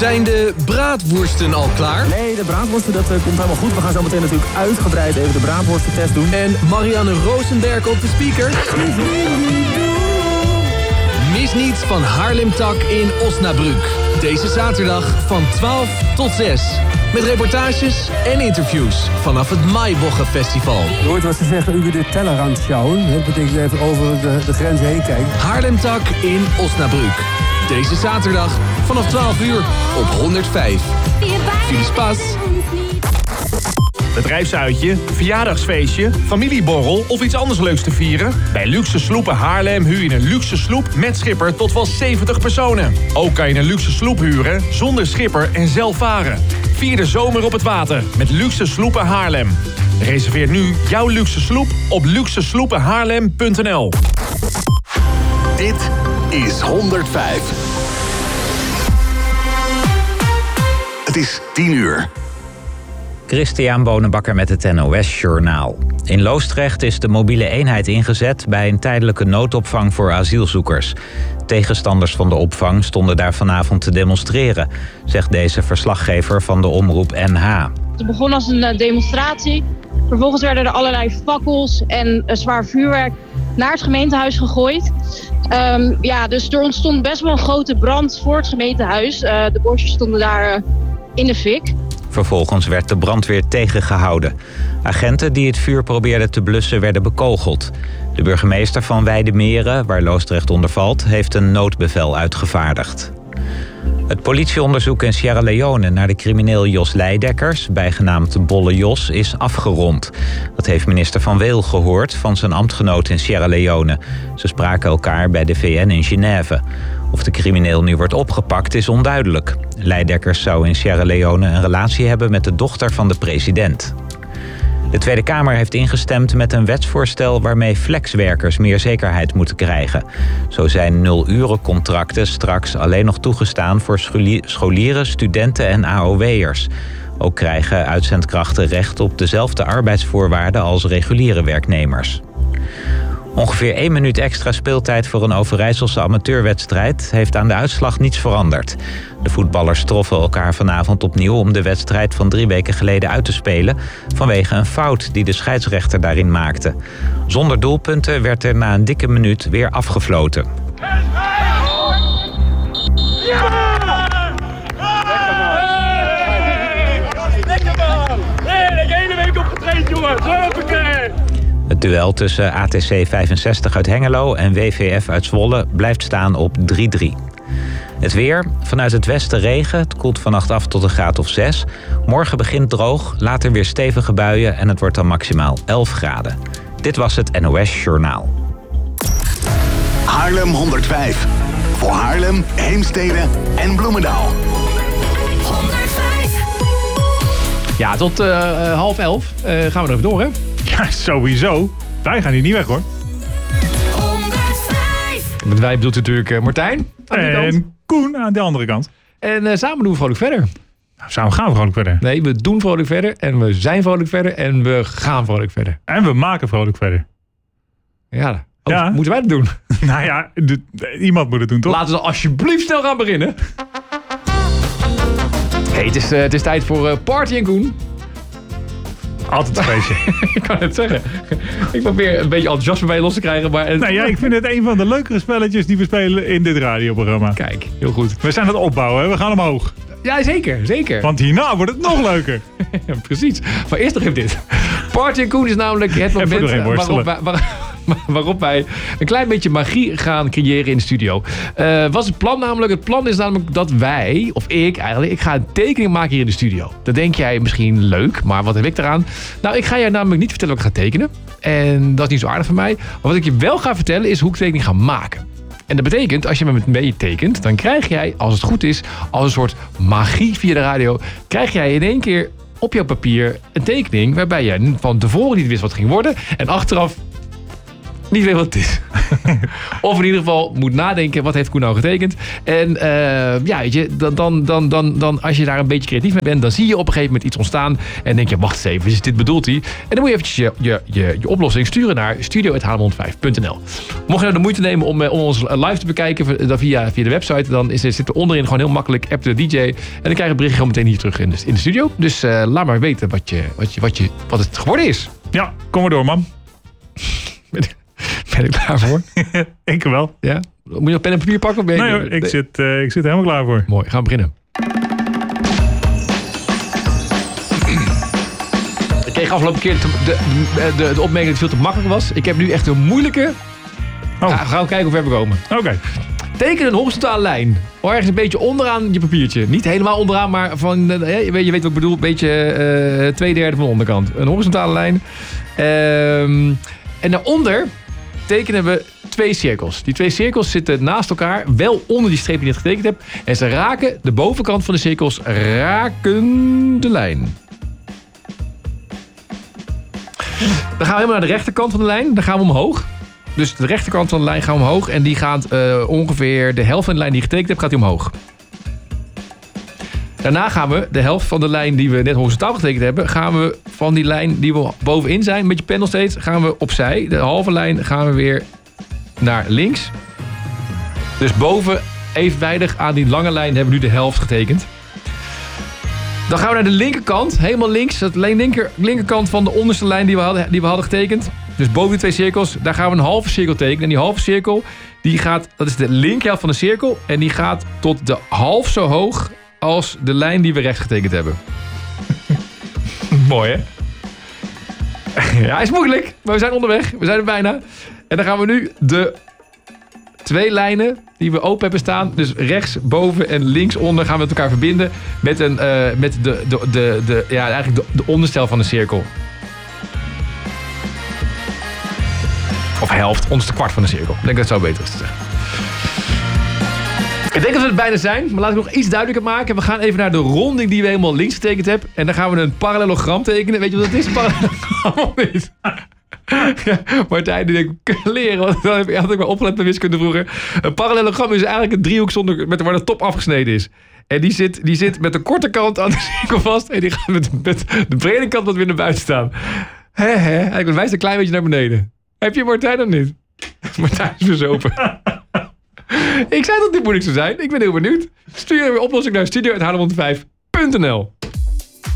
Zijn de braadworsten al klaar? Nee, de braadworsten, dat komt helemaal goed. We gaan zo meteen natuurlijk uitgebreid even de braadworstentest doen. En Marianne Rosenberg op de speaker? Mis niets van Haarlem Tak in Osnabrück. Deze zaterdag van 12 tot 6. Met reportages en interviews vanaf het Maaibochen Festival. Je hoort wat ze zeggen, u de tellerrand sjouwen. Dat betekent even over de grens heen kijken. Haarlem Tak in Osnabrück. Deze zaterdag vanaf 12 uur op 105. Filies Pas. Bedrijfsuitje, verjaardagsfeestje, familieborrel of iets anders leuks te vieren? Bij Luxe Sloepen Haarlem huur je een luxe sloep met schipper tot wel 70 personen. Ook kan je een luxe sloep huren zonder schipper en zelf varen. Vier de zomer op het water met Luxe Sloepen Haarlem. Reserveer nu jouw luxe sloep op luxesloepenhaarlem.nl. Dit is 105. Het is 10 uur. Christian Bonenbakker met het NOS Journaal. In Loosdrecht is de mobiele eenheid ingezet bij een tijdelijke noodopvang voor asielzoekers. Tegenstanders van de opvang stonden daar vanavond te demonstreren, zegt deze verslaggever van de omroep NH. Het begon als een demonstratie. Vervolgens werden er allerlei fakkels en zwaar vuurwerk naar het gemeentehuis gegooid. Dus er ontstond best wel een grote brand voor het gemeentehuis. De bosjes stonden daar in de fik. Vervolgens werd de brandweer tegengehouden. Agenten die het vuur probeerden te blussen werden bekogeld. De burgemeester van Weidemeren, waar Loosdrecht onder valt, heeft een noodbevel uitgevaardigd. Het politieonderzoek in Sierra Leone naar de crimineel Jos Leidekkers, bijgenaamd Bolle Jos, is afgerond. Dat heeft minister Van Weel gehoord van zijn ambtgenoot in Sierra Leone. Ze spraken elkaar bij de VN in Genève. Of de crimineel nu wordt opgepakt is onduidelijk. Leidekkers zou in Sierra Leone een relatie hebben met de dochter van de president. De Tweede Kamer heeft ingestemd met een wetsvoorstel waarmee flexwerkers meer zekerheid moeten krijgen. Zo zijn 0-urencontracten straks alleen nog toegestaan voor scholieren, studenten en AOW'ers. Ook krijgen uitzendkrachten recht op dezelfde arbeidsvoorwaarden als reguliere werknemers. Ongeveer 1 minuut extra speeltijd voor een Overijsselse amateurwedstrijd heeft aan de uitslag niets veranderd. De voetballers troffen elkaar vanavond opnieuw om de wedstrijd van 3 weken geleden uit te spelen vanwege een fout die de scheidsrechter daarin maakte. Zonder doelpunten werd er na een dikke minuut weer afgefloten. Het duel tussen ATC 65 uit Hengelo en WVF uit Zwolle blijft staan op 3-3. Het weer, vanuit het westen regen, het koelt vannacht af tot een graad of 6. Morgen begint droog, later weer stevige buien en het wordt dan maximaal 11 graden. Dit was het NOS Journaal. Haarlem 105. Voor Haarlem, Heemstede en Bloemendaal. 105. Ja, tot 10:30 gaan we er even door, hè? Ja, sowieso. Wij gaan hier niet weg, hoor. 105. Met wij bedoelt natuurlijk Martijn aan die kant. En Koen aan de andere kant. En samen doen we vrolijk verder. Nou, samen gaan we vrolijk verder. Nee, we doen vrolijk verder. En we zijn vrolijk verder. En we gaan vrolijk verder. En we maken vrolijk verder. Ja, Ja. Moeten wij dat doen? Nou ja, iemand moet het doen, toch? Laten we alsjeblieft snel gaan beginnen. Hey, het is tijd voor Party en Koen. Altijd een feestje. Ik kan het zeggen. Ik probeer een beetje enthousiasme bij je los te krijgen. Maar Ik vind het een van de leukere spelletjes die we spelen in dit radioprogramma. Kijk, heel goed. We zijn aan het opbouwen, hè? We gaan omhoog. Ja, zeker. Want hierna wordt het nog leuker. Ja, precies. Maar eerst nog even dit. Party en Koen is namelijk het moment waarop wij een klein beetje magie gaan creëren in de studio. Was het plan namelijk? Het plan is namelijk dat wij, of ik ga een tekening maken hier in de studio. Dan denk jij misschien leuk, maar wat heb ik eraan? Nou, ik ga je namelijk niet vertellen wat ik ga tekenen. En dat is niet zo aardig van mij. Maar wat ik je wel ga vertellen is hoe ik de tekening ga maken. En dat betekent, als je met me tekent, dan krijg jij, als het goed is, als een soort magie via de radio, krijg jij in één keer op jouw papier een tekening waarbij jij van tevoren niet wist wat het ging worden. En achteraf niet weet wat het is. Of in ieder geval moet nadenken, wat heeft Koen nou getekend? En weet je, dan als je daar een beetje creatief mee bent, dan zie je op een gegeven moment iets ontstaan. En denk je, wacht eens even, dit bedoelt hij. En dan moet je eventjes je oplossing sturen naar studio@haarlem105.nl. Mocht je nou de moeite nemen om ons live te bekijken via de website, dan zit er onderin gewoon heel makkelijk app de DJ. En dan krijg je een berichtje gewoon meteen hier terug in de studio. Dus laat maar weten wat het geworden is. Ja, kom maar door, man. Ben ik klaar voor? Ik wel. Ja? Moet je nog pen en papier pakken? Of ben je... Nee hoor, ik zit helemaal klaar voor. Mooi, gaan we beginnen. Ik kreeg afgelopen keer de opmerking dat het veel te makkelijk was. Ik heb nu echt een moeilijke. Gaan we kijken hoe ver we komen. Oké. Teken een horizontale lijn. Ergens een beetje onderaan je papiertje. Niet helemaal onderaan, maar van... je weet wat ik bedoel. Een beetje 2/3 van de onderkant. Een horizontale lijn. En daaronder tekenen we 2 cirkels. Die 2 cirkels zitten naast elkaar, wel onder die streep die je net getekend hebt. En ze raken, de bovenkant van de cirkels raken de lijn. Dan gaan we helemaal naar de rechterkant van de lijn. Dan gaan we omhoog. Dus de rechterkant van de lijn gaan we omhoog. En die gaat ongeveer de helft van de lijn die je getekend hebt, gaat die omhoog. Daarna gaan we de helft van de lijn die we net horizontaal getekend hebben, gaan we van die lijn die we bovenin zijn, met je pen nog steeds, gaan we opzij. De halve lijn gaan we weer naar links. Dus boven evenwijdig aan die lange lijn hebben we nu de helft getekend. Dan gaan we naar de linkerkant, helemaal links. De linkerkant van de onderste lijn die we hadden getekend. Dus boven die 2 cirkels, daar gaan we een halve cirkel tekenen. En die halve cirkel, die gaat, dat is de linkerhelft van de cirkel. En die gaat tot de half zo hoog als de lijn die we rechts getekend hebben. Mooi, hè? Ja, hij is moeilijk, maar we zijn onderweg. We zijn er bijna. En dan gaan we nu de 2 lijnen die we open hebben staan, dus rechts boven en links onder, gaan we met elkaar verbinden met eigenlijk de onderstel van de cirkel. Of helft, onderste kwart van de cirkel. Ik denk dat het zo beter is te zeggen. Ik denk dat we er bijna zijn, maar laat ik nog iets duidelijker maken. We gaan even naar de ronding die we helemaal links getekend hebben. En dan gaan we een parallelogram tekenen. Weet je wat dat is? Parallelogram of niet? Ja, Martijn, die denkt, leren. Want dan had ik maar opgelet bij wiskunde vroeger. Een parallelogram is eigenlijk een driehoek waar de top afgesneden is. En die zit met de korte kant aan de cirkel vast. En die gaat met de brede kant wat weer naar buiten staan. Hij wijst een klein beetje naar beneden. Heb je Martijn nog niet? Martijn is verzopen. Ik zei dat dit moeilijk zou zijn. Ik ben heel benieuwd. Stuur je oplossing naar studio@haarlem105.nl.